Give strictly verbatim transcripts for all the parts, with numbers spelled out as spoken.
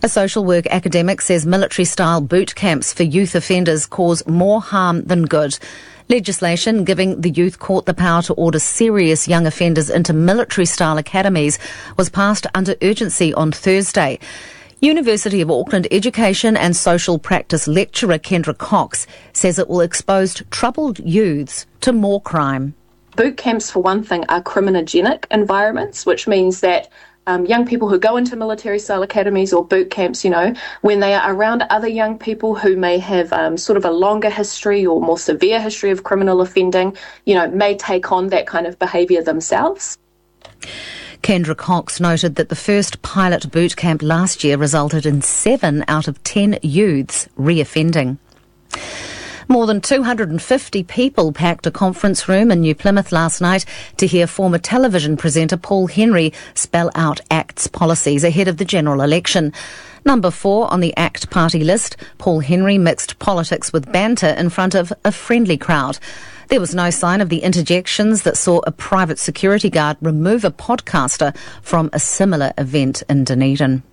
A social work academic says military-style boot camps for youth offenders cause more harm than good. Legislation giving the Youth Court the power to order serious young offenders into military-style academies was passed under urgency on Thursday. University of Auckland Education and Social Practice lecturer Kendra Cox says it will expose troubled youths to more crime. Boot camps, for one thing, are criminogenic environments, which means that Um, young people who go into military-style academies or boot camps, you know, when they are around other young people who may have um, sort of a longer history or more severe history of criminal offending, you know, may take on that kind of behaviour themselves. Kendra Cox noted that the first pilot boot camp last year resulted in seven out of ten youths reoffending. More than two hundred fifty people packed a conference room in New Plymouth last night to hear former television presenter Paul Henry spell out ACT's policies ahead of the general election. Number four on the ACT party list, Paul Henry mixed politics with banter in front of a friendly crowd. There was no sign of the interjections that saw a private security guard remove a podcaster from a similar event in Dunedin.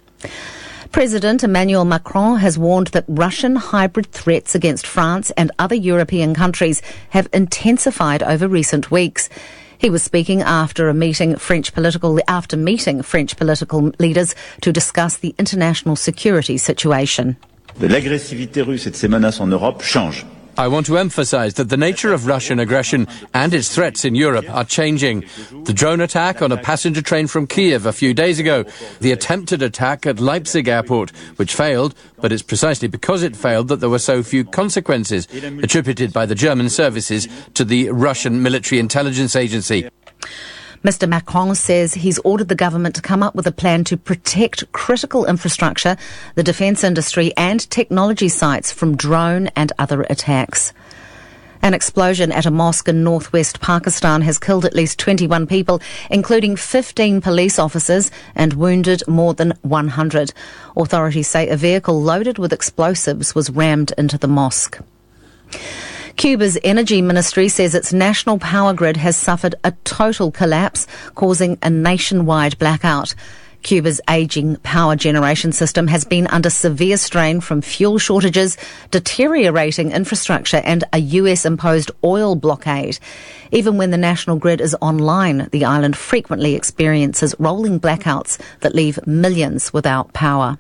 President Emmanuel Macron has warned that Russian hybrid threats against France and other European countries have intensified over recent weeks. He was speaking after a meeting French political after meeting French political leaders to discuss the international security situation. L'agressivité russe et de ses menaces en Europe change. I want to emphasize that the nature of Russian aggression and its threats in Europe are changing. The drone attack on a passenger train from Kiev a few days ago, the attempted attack at Leipzig airport, which failed, but it's precisely because it failed that there were so few consequences, attributed by the German services to the Russian military intelligence agency. Mister Macron says he's ordered the government to come up with a plan to protect critical infrastructure, the defence industry and technology sites from drone and other attacks. An explosion at a mosque in northwest Pakistan has killed at least twenty-one people, including fifteen police officers, and wounded more than one hundred. Authorities say a vehicle loaded with explosives was rammed into the mosque. Cuba's energy ministry says its national power grid has suffered a total collapse, causing a nationwide blackout. Cuba's ageing power generation system has been under severe strain from fuel shortages, deteriorating infrastructure and a U S-imposed oil blockade. Even when the national grid is online, the island frequently experiences rolling blackouts that leave millions without power.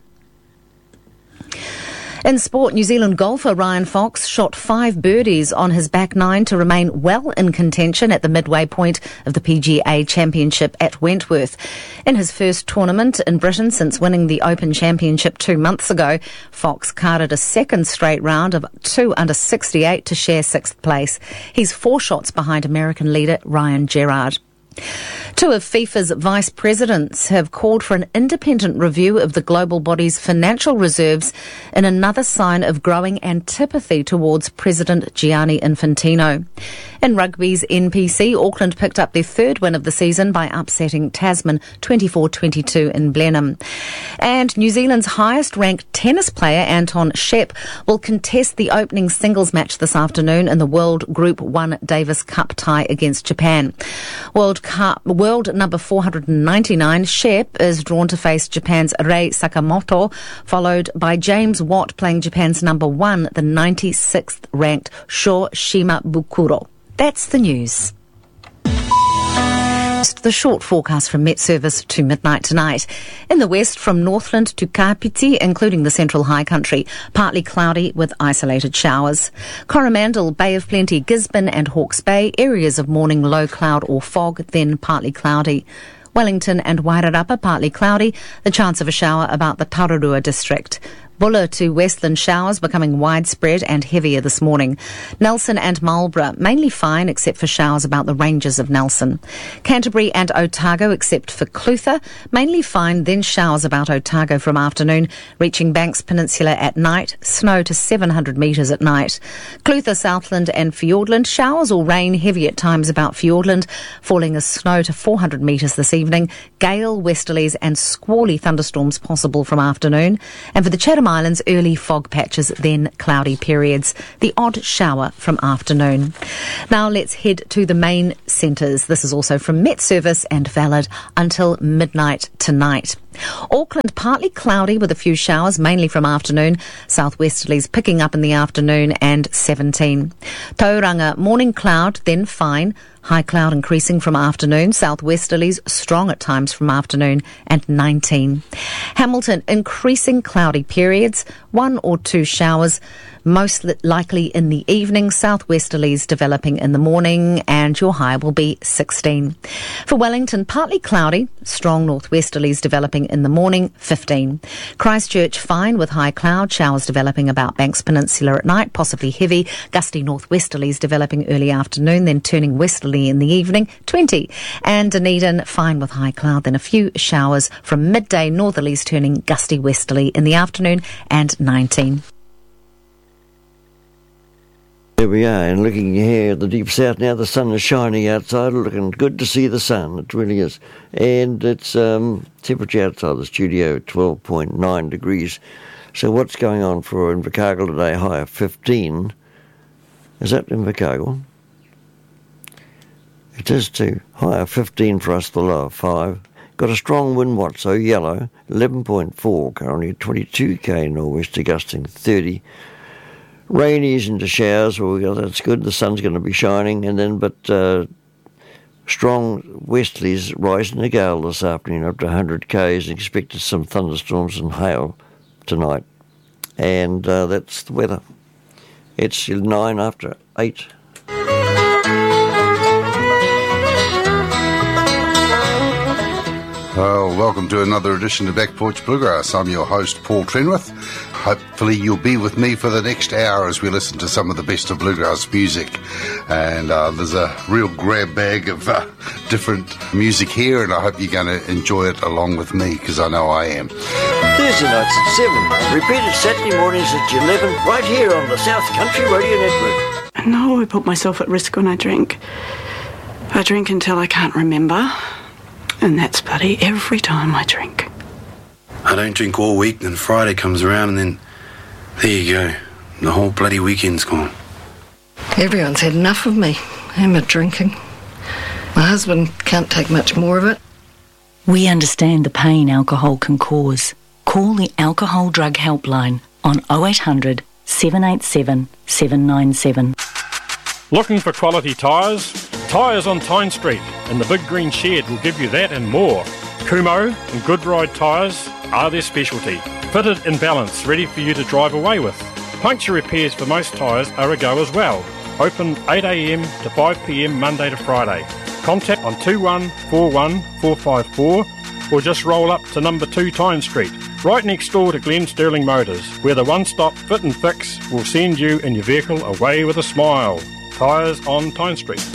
In sport, New Zealand golfer Ryan Fox shot five birdies on his back nine to remain well in contention at the midway point of the P G A Championship at Wentworth. In his first tournament in Britain since winning the Open Championship two months ago, Fox carded a second straight round of two under sixty-eight to share sixth place. He's four shots behind American leader Ryan Gerard. Two of FIFA's vice presidents have called for an independent review of the global body's financial reserves in another sign of growing antipathy towards President Gianni Infantino. In rugby's N P C, Auckland picked up their third win of the season by upsetting Tasman twenty-four twenty-two in Blenheim. And New Zealand's highest-ranked tennis player, Anton Shep, will contest the opening singles match this afternoon in the World Group one Davis Cup tie against Japan. World Cup, world number four hundred ninety-nine, Shep is drawn to face Japan's Rei Sakamoto, followed by James Watt playing Japan's number one, the ninety-sixth ranked Sho Shimabukuro. That's the news. The short forecast from Met Service to midnight tonight. In the west, from Northland to Kapiti, including the Central High Country, partly cloudy with isolated showers. Coromandel, Bay of Plenty, Gisborne and Hawke's Bay, areas of morning low cloud or fog, then partly cloudy. Wellington and Wairarapa, partly cloudy, the chance of a shower about the Tararua district. Buller to Westland, showers becoming widespread and heavier this morning. Nelson and Marlborough, mainly fine except for showers about the ranges of Nelson. Canterbury and Otago, except for Clutha, mainly fine, then showers about Otago from afternoon, reaching Banks Peninsula at night, snow to seven hundred metres at night. Clutha, Southland and Fiordland, showers or rain heavy at times about Fiordland, falling as snow to four hundred metres this evening. Gale, westerlies and squally thunderstorms possible from afternoon. And for the Chatham Islands, early fog patches, then cloudy periods. The odd shower from afternoon. Now let's head to the main centres. This is also from Met Service and valid until midnight tonight. Auckland, partly cloudy with a few showers, mainly from afternoon. Southwesterlies picking up in the afternoon and seventeen. Tauranga, morning cloud, then fine. High cloud increasing from afternoon. Southwesterlies strong at times from afternoon and nineteen. Hamilton, increasing cloudy periods. One or two showers, most likely in the evening. Southwesterlies developing in the morning, and your high will be sixteen. For Wellington, partly cloudy. Strong northwesterlies developing in the morning, fifteen. Christchurch, fine with high cloud. Showers developing about Banks Peninsula at night, possibly heavy. Gusty northwesterlies developing early afternoon, then turning westerly in the evening, twenty. And Dunedin, fine with high cloud, then a few showers from midday northerlies turning gusty westerly in the afternoon, and nineteen. There we are, and looking here at the deep south now, the sun is shining outside, looking good to see the sun, it really is. And it's um, temperature outside the studio, twelve point nine degrees. So what's going on for Invercargill today? High of fifteen. Is that Invercargill? It is too. High of fifteen for us, the low of five. Got a strong wind watch, so yellow, eleven point four, currently twenty-two k nor'wester gusting thirty. Rainies into showers, well, that's good, the sun's going to be shining, and then, but uh, strong westerlies rising a gale this afternoon up to one hundred k's, and expected some thunderstorms and hail tonight. And uh, that's the weather. It's nine after eight. Well, welcome to another edition of Back Porch Bluegrass. I'm your host, Paul Trenwith. Hopefully you'll be with me for the next hour as we listen to some of the best of bluegrass music. And uh, there's a real grab bag of uh, different music here, and I hope you're going to enjoy it along with me, because I know I am. Thursday nights at seven, repeated Saturday mornings at eleven, right here on the South Country Radio Network. I know I put myself at risk when I drink. I drink until I can't remember. And that's bloody every time I drink. I don't drink all week, then Friday comes around and then there you go. The whole bloody weekend's gone. Everyone's had enough of me and my drinking. My husband can't take much more of it. We understand the pain alcohol can cause. Call the Alcohol Drug Helpline on oh eight hundred, seven eight seven, seven nine seven. Looking for quality tyres? Tyres on Tyne Street and the Big Green Shed will give you that and more. Kumho and Goodride tyres are their specialty. Fitted in balance, ready for you to drive away with. Puncture repairs for most tyres are a go as well. Open eight a m to five p m Monday to Friday. Contact on two one four one four five four or just roll up to number two Tyne Street, right next door to Glen Sterling Motors, where the one-stop fit and fix will send you and your vehicle away with a smile. Tyres on Tyne Street.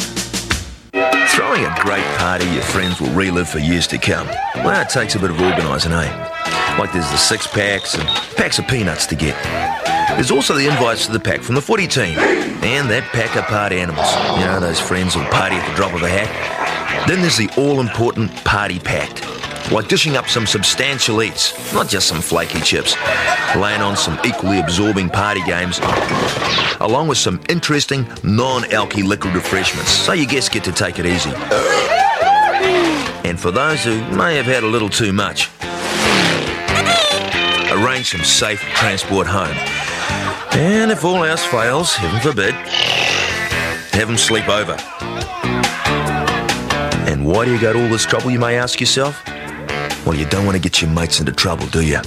Throwing a great party your friends will relive for years to come. Well, it takes a bit of organising, eh? Like there's the six-packs and packs of peanuts to get. There's also the invites to the pack from the footy team and that pack of party animals. You know, those friends who'll party at the drop of a hat. Then there's the all-important party pact. Like dishing up some substantial eats, not just some flaky chips. Laying on some equally absorbing party games, along with some interesting non-alky liquid refreshments, so your guests get to take it easy. And for those who may have had a little too much, arrange some safe transport home. And if all else fails, heaven forbid, have them sleep over. And why do you go to all this trouble, you may ask yourself? Well, you don't want to get your mates into trouble, do you?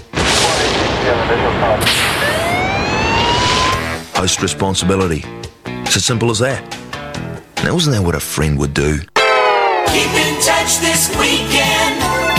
Host responsibility. It's as simple as that. Now, isn't that what a friend would do? Keep in touch this weekend.